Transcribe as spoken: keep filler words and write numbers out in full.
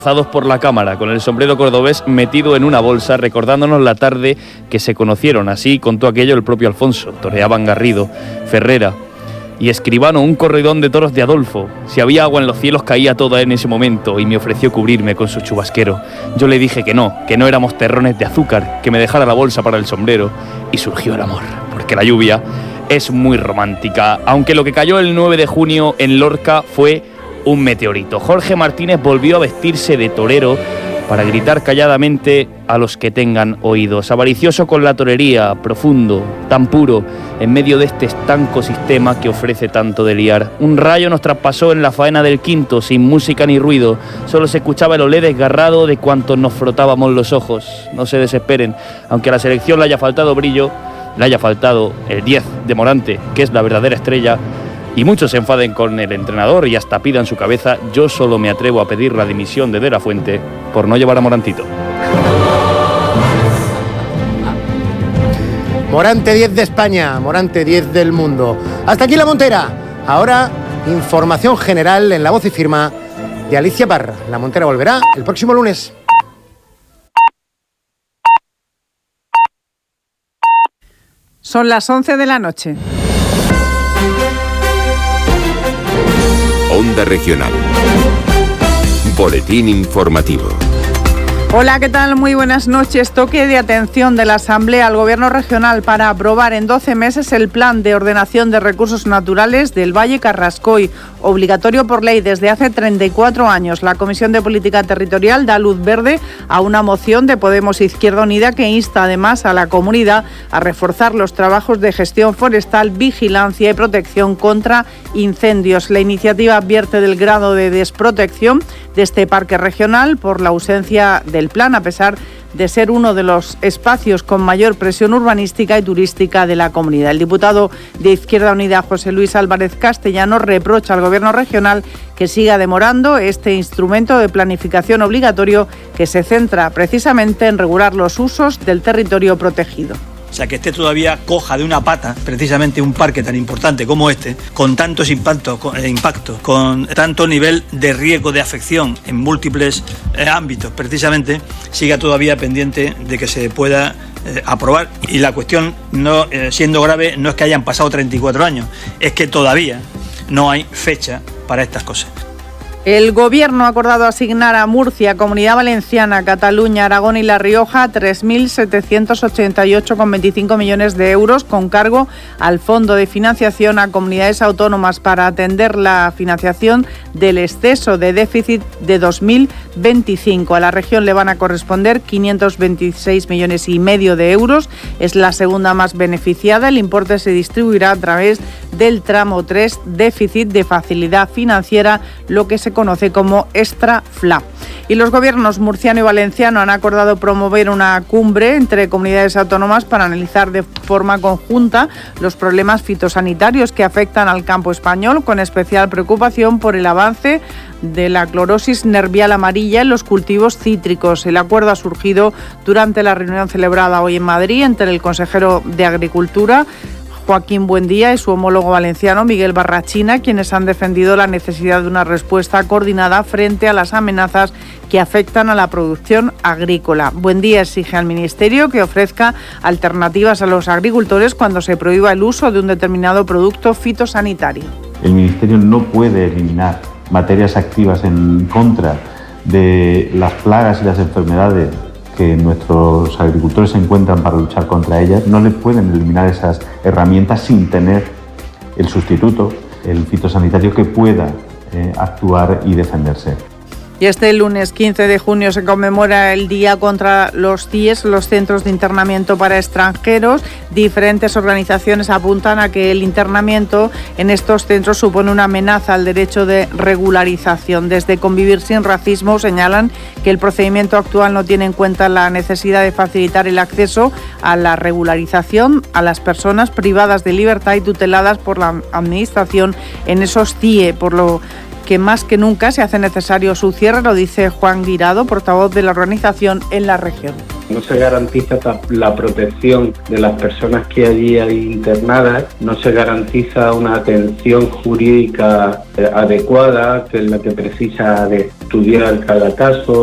por la cámara, con el sombrero cordobés metido en una bolsa, recordándonos la tarde que se conocieron. Así contó aquello el propio Alfonso. Toreaban Garrido, Ferrera y Escribano, un corridón de toros de Adolfo. Si había agua en los cielos caía toda en ese momento y me ofreció cubrirme con su chubasquero. Yo le dije que no, que no éramos terrones de azúcar, que me dejara la bolsa para el sombrero, y surgió el amor, porque la lluvia es muy romántica, aunque lo que cayó el nueve de junio en Lorca fue un meteorito. Jorge Martínez volvió a vestirse de torero para gritar calladamente a los que tengan oídos. Avaricioso con la torería, profundo, tan puro, en medio de este estanco sistema que ofrece tanto de liar. Un rayo nos traspasó en la faena del quinto, sin música ni ruido. Solo se escuchaba el olé desgarrado de cuantos nos frotábamos los ojos. No se desesperen, aunque a la selección le haya faltado brillo, le haya faltado el diez de Morante, que es la verdadera estrella, y muchos se enfaden con el entrenador y hasta pidan su cabeza, yo solo me atrevo a pedir la dimisión de De la Fuente por no llevar a Morantito. Morante diez de España, Morante diez del mundo. Hasta aquí La Montera. Ahora, información general en la voz y firma de Alicia Parra. La Montera volverá el próximo lunes. Son las once de la noche. Onda Regional. Boletín informativo. Hola, ¿qué tal? Muy buenas noches. Toque de atención de la Asamblea al Gobierno regional para aprobar en doce meses el Plan de Ordenación de Recursos Naturales del Valle Carrascoy, obligatorio por ley desde hace treinta y cuatro años. La Comisión de Política Territorial da luz verde a una moción de Podemos Izquierda Unida que insta además a la comunidad a reforzar los trabajos de gestión forestal, vigilancia y protección contra incendios. La iniciativa advierte del grado de desprotección de este parque regional por la ausencia del plan, a pesar de ser uno de los espacios con mayor presión urbanística y turística de la comunidad. El diputado de Izquierda Unida, José Luis Álvarez Castellano, reprocha al Gobierno regional que siga demorando este instrumento de planificación obligatorio que se centra precisamente en regular los usos del territorio protegido. O sea, que esté todavía coja de una pata, precisamente un parque tan importante como este, con tantos impactos, con, eh, impactos, con tanto nivel de riesgo de afección en múltiples eh, ámbitos, precisamente, siga todavía pendiente de que se pueda eh, aprobar. Y la cuestión, no eh, siendo grave, no es que hayan pasado treinta y cuatro años, es que todavía no hay fecha para estas cosas. El Gobierno ha acordado asignar a Murcia, Comunidad Valenciana, Cataluña, Aragón y La Rioja tres mil setecientos ochenta y ocho coma veinticinco millones de euros con cargo al Fondo de Financiación a Comunidades Autónomas para atender la financiación del exceso de déficit de dos mil veinticinco. A la región le van a corresponder quinientos veintiséis millones y medio de euros. Es la segunda más beneficiada. El importe se distribuirá a través del tramo tres, déficit de facilidad financiera, lo que se conoce como Extra F L A. Y los gobiernos murciano y valenciano han acordado promover una cumbre entre comunidades autónomas para analizar de forma conjunta los problemas fitosanitarios que afectan al campo español, con especial preocupación por el avance de la clorosis nervial amarilla en los cultivos cítricos. El acuerdo ha surgido durante la reunión celebrada hoy en Madrid entre el consejero de Agricultura, Joaquín Buendía, y su homólogo valenciano, Miguel Barrachina, quienes han defendido la necesidad de una respuesta coordinada frente a las amenazas que afectan a la producción agrícola. Buendía exige al Ministerio que ofrezca alternativas a los agricultores cuando se prohíba el uso de un determinado producto fitosanitario. El Ministerio no puede eliminar materias activas en contra de las plagas y las enfermedades que nuestros agricultores se encuentran para luchar contra ellas. No les pueden eliminar esas herramientas sin tener el sustituto, el fitosanitario, que pueda eh, actuar y defenderse. Y este lunes quince de junio se conmemora el Día contra los C I E S, los Centros de Internamiento para Extranjeros. Diferentes organizaciones apuntan a que el internamiento en estos centros supone una amenaza al derecho de regularización. Desde Convivir sin Racismo señalan que el procedimiento actual no tiene en cuenta la necesidad de facilitar el acceso a la regularización a las personas privadas de libertad y tuteladas por la Administración en esos C I E, por lo que más que nunca se hace necesario su cierre, lo dice Juan Guirado, portavoz de la organización en la región. No se garantiza la protección de las personas que allí hay internadas, no se garantiza una atención jurídica adecuada, que es la que precisa de estudiar cada caso.